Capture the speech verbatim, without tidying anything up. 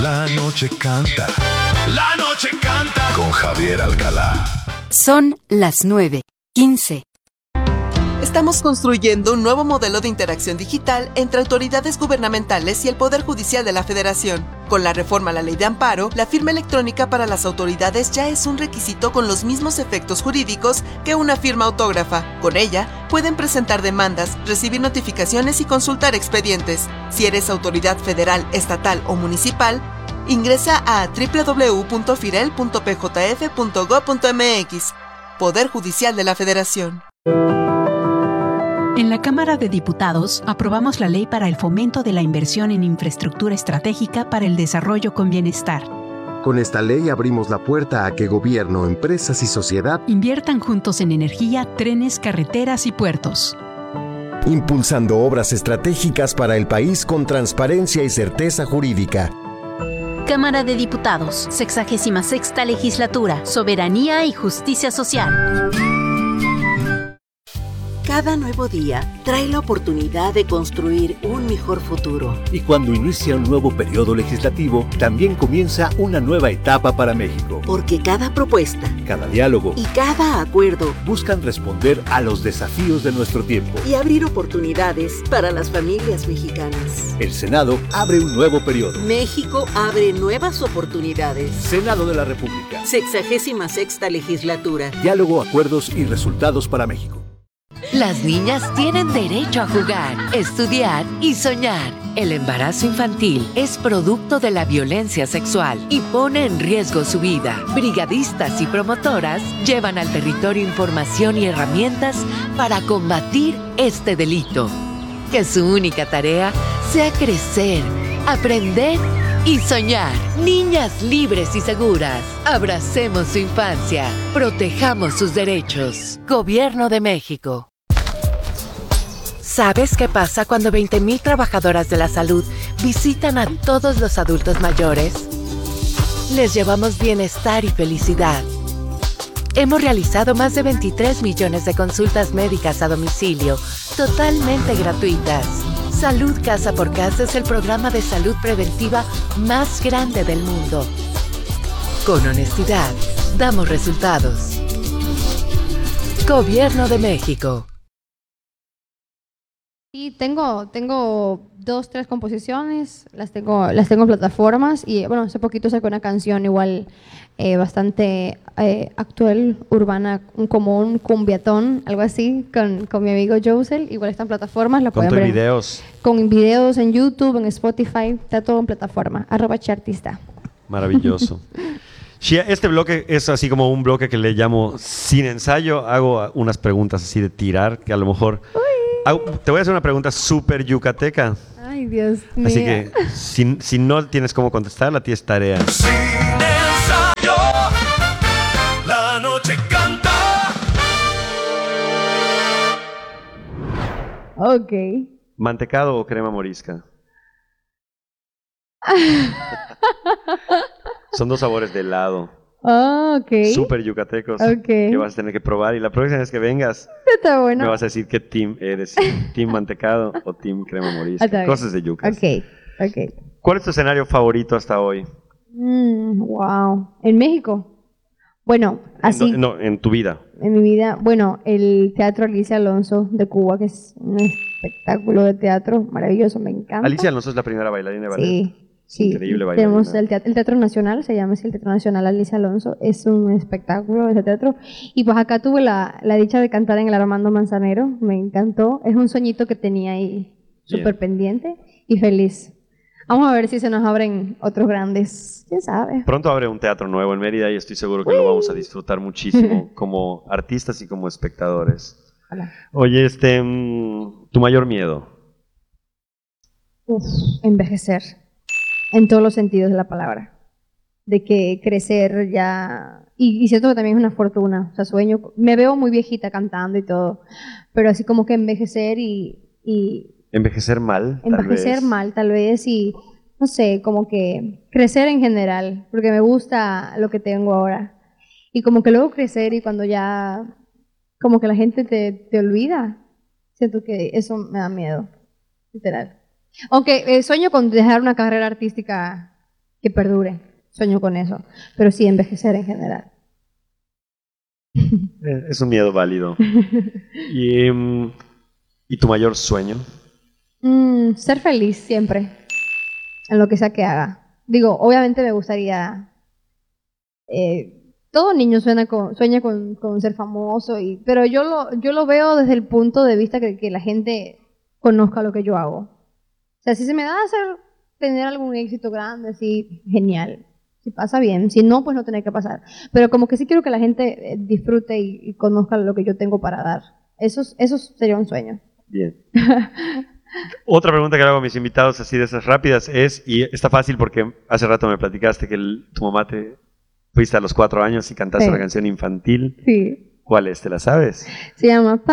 La noche canta, la noche canta con Javier Alcalá. Son las nueve quince. Estamos construyendo un nuevo modelo de interacción digital entre autoridades gubernamentales y el Poder Judicial de la Federación. Con la reforma a la Ley de Amparo, la firma electrónica para las autoridades ya es un requisito con los mismos efectos jurídicos que una firma autógrafa. Con ella, pueden presentar demandas, recibir notificaciones y consultar expedientes. Si eres autoridad federal, estatal o municipal, ingresa a doble u doble u doble u punto firel punto p j f punto gob punto m x. Poder Judicial de la Federación. En la Cámara de Diputados aprobamos la ley para el fomento de la inversión en infraestructura estratégica para el desarrollo con bienestar. Con esta ley abrimos la puerta a que gobierno, empresas y sociedad inviertan juntos en energía, trenes, carreteras y puertos. Impulsando obras estratégicas para el país con transparencia y certeza jurídica. Cámara de Diputados, sexagésima sexta Legislatura, Soberanía y Justicia Social. Cada nuevo día trae la oportunidad de construir un mejor futuro. Y cuando inicia un nuevo periodo legislativo, también comienza una nueva etapa para México. Porque cada propuesta, cada diálogo y cada acuerdo buscan responder a los desafíos de nuestro tiempo y abrir oportunidades para las familias mexicanas. El Senado abre un nuevo periodo. México abre nuevas oportunidades. Senado de la República. Sexagésima sexta Legislatura. Diálogo, acuerdos y resultados para México. Las niñas tienen derecho a jugar, estudiar y soñar. El embarazo infantil es producto de la violencia sexual y pone en riesgo su vida. Brigadistas y promotoras llevan al territorio información y herramientas para combatir este delito. Que su única tarea sea crecer, aprender y soñar. Niñas libres y seguras. Abracemos su infancia. Protejamos sus derechos. Gobierno de México. ¿Sabes qué pasa cuando veinte mil trabajadoras de la salud visitan a todos los adultos mayores? Les llevamos bienestar y felicidad. Hemos realizado más de veintitrés millones de consultas médicas a domicilio, totalmente gratuitas. Salud Casa por Casa es el programa de salud preventiva más grande del mundo. Con honestidad, damos resultados. Gobierno de México. Sí, tengo, tengo dos, tres composiciones, las tengo, las tengo en plataformas y bueno, hace poquito saqué una canción igual eh, bastante eh, actual, urbana, como un cumbiatón, algo así, con, con mi amigo Josel, igual está en plataformas. La con pueden ver videos. Con videos en YouTube, en Spotify, está todo en plataforma, arroba Chartista. Maravilloso. Shia, este bloque es así como un bloque que le llamo sin ensayo, hago unas preguntas así de tirar, que a lo mejor... Te voy a hacer una pregunta súper yucateca. Ay, Dios mío. Así que si, si no tienes cómo contestarla, tienes tarea. Sin ensayo, la noche canta. Ok. ¿Mantecado o crema morisca? Son dos sabores de helado. Oh, ok. Súper yucatecos. Ok. Que vas a tener que probar. Y la próxima vez que vengas, está bueno. me vas a decir qué team eres. ¿Team mantecado o team crema morisca? Está Cosas de yucas. Ok, ok. ¿Cuál es tu escenario favorito hasta hoy? Mm, wow. ¿En México? Bueno, así... No, no, en tu vida. En mi vida, bueno, el Teatro Alicia Alonso de Cuba, que es un espectáculo de teatro maravilloso, me encanta. Alicia Alonso es la primera bailarina de ballet. Sí. Sí, increíble bailarina. Tenemos el teatro, el teatro Nacional, se llama así, el Teatro Nacional Alicia Alonso, es un espectáculo de ese teatro. Y pues acá tuve la, la dicha de cantar en el Armando Manzanero, me encantó, es un sueñito que tenía ahí súper pendiente y feliz. Vamos a ver si se nos abren otros grandes, quién sabe. Pronto abre un teatro nuevo en Mérida y estoy seguro que Uy. lo vamos a disfrutar muchísimo como artistas y como espectadores. Hola. Oye, este, ¿tu mayor miedo? Uf, envejecer. En todos los sentidos de la palabra. De que crecer ya... Y, y siento que también es una fortuna. O sea, sueño... Me veo muy viejita cantando y todo. Pero así como que envejecer y... y envejecer mal, Envejecer tal vez. mal, tal vez. Y, no sé, como que... Crecer en general. Porque me gusta lo que tengo ahora. Y como que luego crecer y cuando ya... Como que la gente te, te olvida. Siento que eso me da miedo. Literal. Aunque eh, sueño con dejar una carrera artística que perdure. Sueño con eso. Pero sí envejecer en general. Es un miedo válido. ¿Y, um, ¿y tu mayor sueño? Mm, ser feliz siempre, en lo que sea que haga. Digo, obviamente me gustaría... Eh, todo niño sueña con, sueña con, con ser famoso, y, pero yo lo, yo lo veo desde el punto de vista que, que la gente conozca lo que yo hago. O sea, si se me da a hacer, tener algún éxito grande, sí, genial. Si pasa bien, si no, pues no tiene que pasar. Pero como que sí quiero que la gente disfrute y, y conozca lo que yo tengo para dar. Eso, eso sería un sueño. Bien. Otra pregunta que le hago a mis invitados así de esas rápidas es, y está fácil porque hace rato me platicaste que el, tu mamá te... Fuiste a los cuatro años y cantaste Sí. la canción infantil. Sí. ¿Cuál es? ¿Te la sabes? Se llama